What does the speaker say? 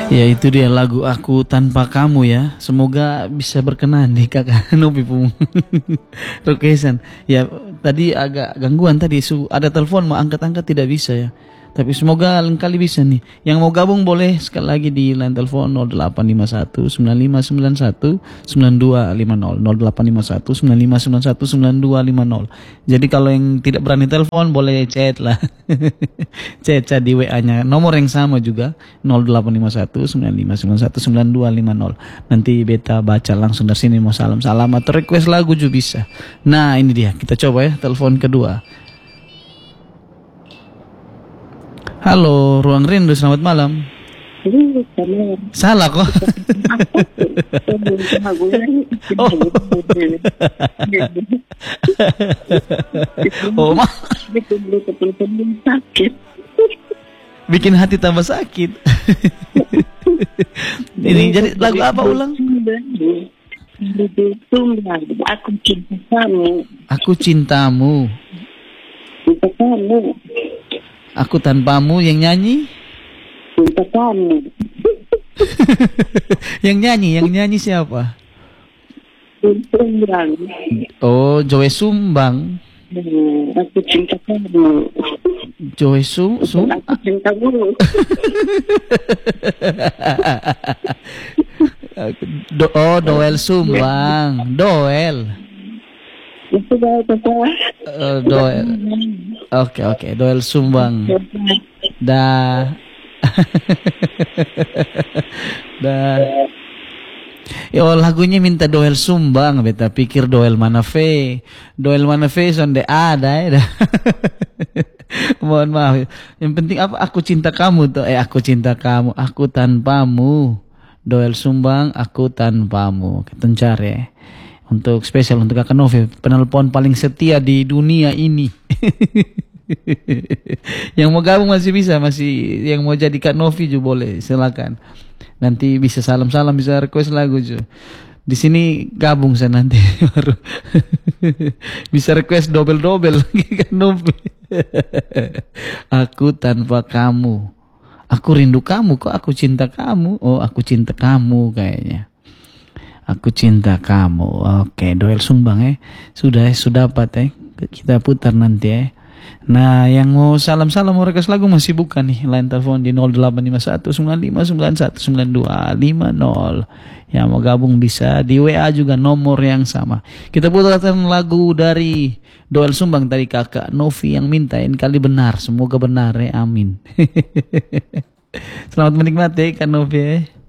Ya itu dia lagu Aku Tanpa Kamu ya. Semoga bisa berkenan di kakak Novi Pung. Requestan. Ya tadi agak gangguan tadi. Ada telepon mau angkat-angkat tidak bisa ya. Tapi semoga lain kali bisa nih. Yang mau gabung boleh sekali lagi di line telepon 0851 9591 9250 0851 9591 9250. Jadi kalau yang tidak berani telepon boleh chat lah. chat di WA-nya. Nomor yang sama juga 0851 9591 9250. Nanti beta baca langsung dari sini mau salam-salam atau request lagu juga bisa. Nah, ini dia. Kita coba ya telepon kedua. Halo, Ruang Rindu, selamat malam. Salah kok. Oh, bikin hati tambah sakit. Ini jadi lagu apa ulang? Aku cinta kamu. Aku cintamu. Cinta kamu. Aku tanpamu yang nyanyi? Cinta kamu. yang nyanyi siapa? Sumbang. Oh, Joe Sumbang. Aku cinta kamu. Joe Aku cinta kamu. Doel Sumbang. Doel. Doel. Oke. Doel Sumbang. Dah. Yo lagunya minta Doel Sumbang, beta pikir Doel Manafe. Doel Manafe sonde ada ya. Mohon maaf. Yang penting apa? Aku cinta kamu tuh. Aku cinta kamu. Aku tanpamu. Doel Sumbang, aku tanpamu. Kita cari ya. Untuk spesial untuk Kakak Novi, penelpon paling setia di dunia ini. Yang mau gabung masih bisa, yang mau jadi Kak Novi juga boleh, silakan. Nanti bisa salam-salam, bisa request lagu juga. Di sini gabung saya nanti baru. Bisa request dobel-dobel lagi Kak Novi. Aku tanpa kamu. Aku rindu kamu kok, aku cinta kamu. Oh, aku cinta kamu kayaknya. Aku cinta kamu. Oke, Doel Sumbang sudah dapat kita putar nanti Nah, yang mau salam-salam mau request lagu masih buka nih. Line telepon di 0851 9591 9250. Yang mau gabung bisa di WA juga nomor yang sama. Kita putarkan lagu dari Doel Sumbang tadi Kakak Novi yang mintain kali benar. Semoga benar amin. Selamat menikmati Kak Novi